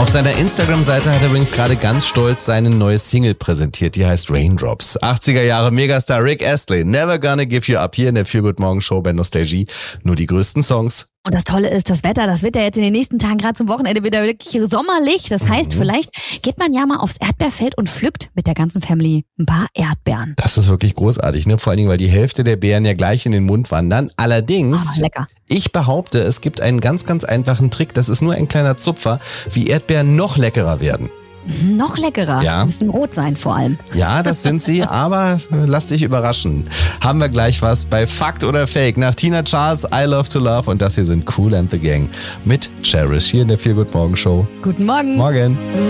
Auf seiner Instagram-Seite hat er übrigens gerade ganz stolz seine neue Single präsentiert. Die heißt Raindrops. 80er Jahre Megastar Rick Astley. Never Gonna Give You Up hier in der Feel Good Morgen Show bei Nostalgie. Nur die größten Songs. Und das Tolle ist, das wird ja jetzt in den nächsten Tagen gerade zum Wochenende wieder wirklich sommerlich. Das heißt, vielleicht geht man ja mal aufs Erdbeerfeld und pflückt mit der ganzen Family ein paar Erdbeeren. Das ist wirklich großartig, ne? Vor allen Dingen, weil die Hälfte der Beeren ja gleich in den Mund wandern. Allerdings, lecker. Ich behaupte, es gibt einen ganz, ganz einfachen Trick. Das ist nur ein kleiner Zupfer, wie Erdbeeren noch leckerer werden. Noch leckerer. Ja. Müssen rot sein vor allem. Ja, das sind sie, aber lass dich überraschen. Haben wir gleich was bei Fakt oder Fake nach Tina Charles, I Love to Love, und das hier sind Kool and the Gang mit Cherish hier in der Feel Good Morgen Show. Guten Morgen. Morgen.